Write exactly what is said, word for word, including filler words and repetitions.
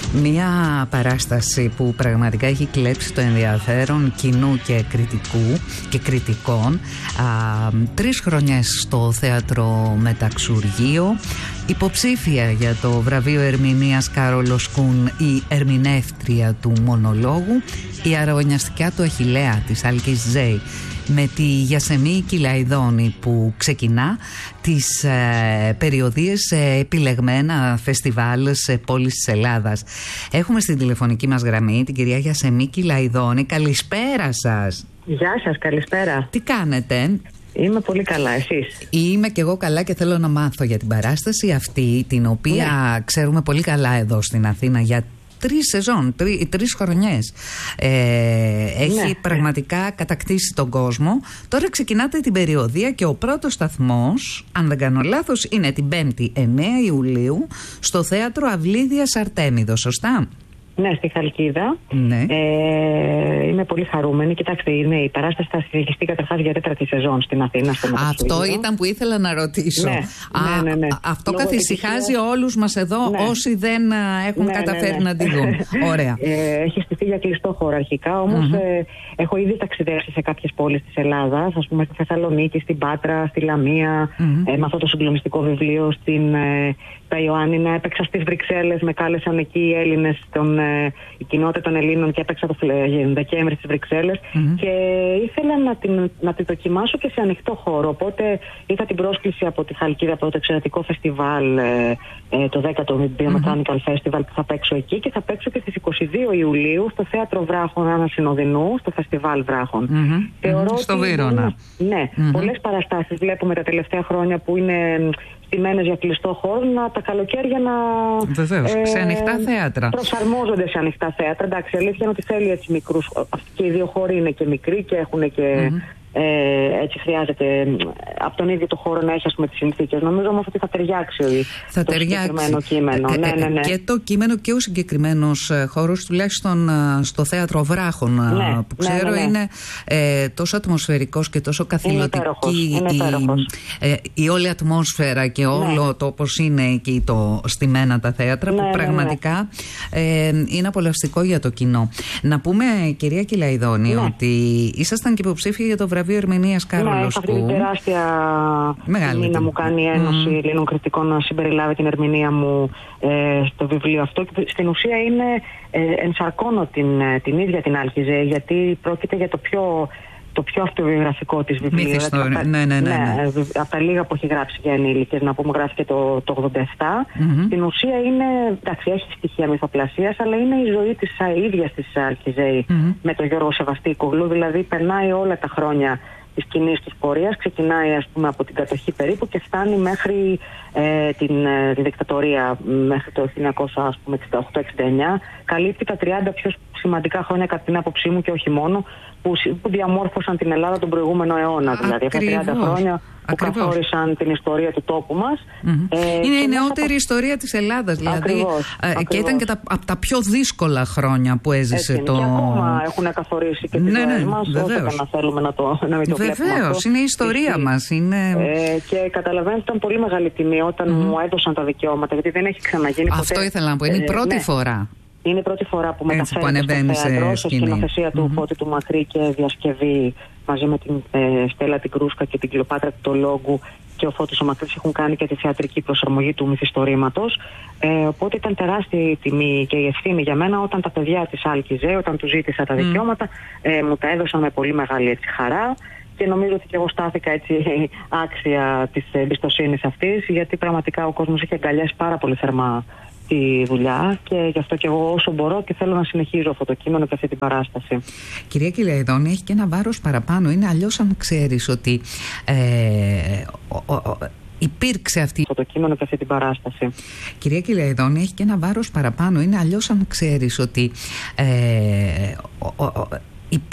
Μια παράσταση που πραγματικά έχει κλέψει το ενδιαφέρον κοινού και κριτικού και κριτικών. Α, τρεις χρονιές στο Θέατρο Μεταξουργείο. Υποψήφια για το βραβείο ερμηνείας Κάρολος Κουν η ερμηνεύτρια του μονολόγου, η αραγωνιαστικά του Αχιλλέα της Άλκης Ζέη, με τη Γιασεμί Κιλαϊδόνη που ξεκινά τις ε, περιοδίες σε επιλεγμένα φεστιβάλ σε πόλεις της Ελλάδας. Έχουμε στην τηλεφωνική μας γραμμή την κυρία Γιασεμί Κιλαϊδόνη. Καλησπέρα σας. Γεια σας, καλησπέρα. Τι κάνετε? Είμαι πολύ καλά, εσείς? Είμαι και εγώ καλά και θέλω να μάθω για την παράσταση αυτή, την οποία ναι. ξέρουμε πολύ καλά εδώ στην Αθήνα για τρεις σεζόν, τρι, τρεις χρονιές. Ε, έχει ναι. πραγματικά κατακτήσει τον κόσμο. Τώρα ξεκινάτε την περιοδία και ο πρώτος σταθμός, αν δεν κάνω λάθος, είναι την πέμπτη εννέα Ιουλίου στο Θέατρο Αυλίδιας Αρτέμιδος, σωστά? Ναι, στη Χαλκίδα. Ναι. Ε, είμαι πολύ χαρούμενη. Κοιτάξτε, ναι, η παράσταση θα συνεχιστεί καταρχάς για τέταρτη σεζόν στην Αθήνα. Στο αυτό ήταν που ήθελα να ρωτήσω. Ναι, Α, ναι, ναι, ναι. Αυτό Λόγω καθησυχάζει επιτυχίας... όλους μας εδώ, ναι. όσοι δεν έχουν ναι, καταφέρει ναι, ναι. να τη δουν. Ωραία. Ε, έχει στηθεί για κλειστό χώρο αρχικά, όμως mm-hmm. ε, έχω ήδη ταξιδέψει σε κάποιες πόλεις της Ελλάδας, ας πούμε στη Θεσσαλονίκη, στην Πάτρα, στη Λαμία, mm-hmm. ε, με αυτό το συγκλονιστικό βιβλίο στην ε, τα Ιωάννινα. Έπαιξα στις Βρυξέλλες, με κάλεσαν εκεί οι Έλληνες των η κοινότητα των Ελλήνων και έπαιξα το Δεκέμβρη στις Βρυξέλλες mm-hmm. και ήθελα να την, να την δοκιμάσω και σε ανοιχτό χώρο. Οπότε είχα την πρόσκληση από τη Χαλκίδα, από το εξαιρετικό φεστιβάλ, ε, ε, το δέκατο Biomechanical mm-hmm. Festival, που θα παίξω εκεί, και θα παίξω και στις είκοσι δύο Ιουλίου στο Θέατρο Βράχων Άννα Συνοδεινού, στο Φεστιβάλ Βράχων. Mm-hmm. Θεωρώ mm-hmm. στο Βύρωνα. Ναι, mm-hmm. πολλές παραστάσεις βλέπουμε τα τελευταία χρόνια που είναι στημένες για κλειστό χώρο, να τα καλοκαίρια να. Βεβαίως, ε, σε ανοιχτά θέατρα. Προσαρμόζονται σε ανοιχτά θέατρα. Εντάξει, η αλήθεια είναι ότι θέλει έτσι μικρούς. Αυτοί και οι δύο χώροι είναι και μικροί και έχουν και. Mm-hmm. Ε, έτσι χρειάζεται από τον ίδιο το χώρο να έχει, ας πούμε, τις συνθήκες. Νομίζω όμως ότι θα ταιριάξει θα το ταιριάξει. συγκεκριμένο κείμενο. Ε, ναι, ναι, ναι. Και το κείμενο και ο συγκεκριμένος χώρος, τουλάχιστον στο Θέατρο Βράχων, ναι, που ξέρω ναι, ναι, ναι. είναι ε, τόσο ατμοσφαιρικός και τόσο καθηλωτική είναι υπέροχος, η, ε, η όλη ατμόσφαιρα και όλο ναι. το όπως είναι εκεί το στημένα τα θέατρα, ναι, που πραγματικά ναι, ναι. Ε, είναι απολαυστικό για το κοινό. Να πούμε, κυρία Κιλαϊδόνη, ναι. ότι ήσασταν και υποψήφια για το βραβείο ερμηνείας Κάρολος Κουν. Ναι, αυτή την τεράστια τιμή να μου κάνει η Ένωση mm. Ελλήνων Κριτικών να συμπεριλάβει την ερμηνεία μου ε, στο βιβλίο αυτό. Και στην ουσία είναι ε, ενσαρκώνω την, την ίδια την Άλκη Ζέη, γιατί πρόκειται για το πιο, το πιο αυτοβιογραφικό της βιβλίο. Ναι, ναι, ναι, ναι, ναι. Από τα λίγα που έχει γράψει για ενήλικες, να πούμε, γράφει και το, το ογδόντα επτά. Mm-hmm. Στην ουσία είναι, εντάξει, έχει στοιχεία μυθοπλασίας, αλλά είναι η ζωή της ίδιας της Άλκη Ζέη mm-hmm. με τον Γιώργο Σεβαστίκογλου. Δηλαδή περνάει όλα τα χρόνια της κοινής της πορείας, ξεκινάει, ας πούμε, από την κατοχή περίπου και φτάνει μέχρι ε, την, ε, τη δικτατορία, μέχρι το χίλια εννιακόσια εξήντα οκτώ εξήντα εννέα. Καλύπτει τα τριάντα πιο σημαντικά χρόνια, κατά την άποψή μου, και όχι μόνο, που, που διαμόρφωσαν την Ελλάδα τον προηγούμενο αιώνα. Δηλαδή, αυτά τα τριάντα χρόνια που Ακριβώς. καθόρισαν την ιστορία του τόπου μας. Mm-hmm. Ε, είναι η νεότερη τα... ιστορία της Ελλάδας. Δηλαδή, ακριβώς, ε, ακριβώς. Και ήταν και τα, από τα πιο δύσκολα χρόνια που έζησε έτσι, το. Και ακόμα έχουν καθορίσει και τις ναι, ζωές ναι, μας, όσο και να θέλουμε να, το, να μην το βεβαίως, βλέπουμε. Βεβαίως, είναι η ιστορία Εσύ, μας. Είναι... Ε, και καταλαβαίνετε, ήταν πολύ μεγάλη τιμή όταν mm-hmm. μου έδωσαν τα δικαιώματα, γιατί δεν έχει ξαναγίνει ποτέ. Αυτό ήθελα να πω. Είναι η πρώτη ε, φορά. Ναι. Είναι η πρώτη φορά που μεταφέρεται στο θέατρο, σε σκηνοθεσία του mm-hmm. Φώτη του Μακρύ και διασκευή μαζί με την ε, Στέλλα την Κρούσκα και την Κλεοπάτρα του Λόγου, και ο Φώτης ο Μακρύς έχουν κάνει και τη θεατρική προσαρμογή του μυθιστορήματος. Ε, οπότε ήταν τεράστια η τιμή και η ευθύνη για μένα όταν τα παιδιά της Άλκη Ζέη, όταν του ζήτησα τα δικαιώματα, mm. ε, μου τα έδωσαν με πολύ μεγάλη έτσι, χαρά. Και νομίζω ότι και εγώ στάθηκα έτσι άξια της εμπιστοσύνης αυτής, γιατί πραγματικά ο κόσμος είχε αγκαλιάσει πάρα πολύ θερμά τη δουλειά, και γι' αυτό και εγώ όσο μπορώ και θέλω να συνεχίζω αυτό το κείμενο και αυτή την παράσταση. Κυρία Κιλαϊδόνη, έχει και ένα βάρος παραπάνω. Είναι αλλιώς αν ξέρεις ότι ε, ο, ο, ο, υπήρξε αυτή αυτό το κείμενο και αυτή την παράσταση. Κυρία Κιλαϊδόνη, έχει και ένα βάρος παραπάνω. Είναι αλλιώς αν ξέρεις ότι ε, ο, ο, ο,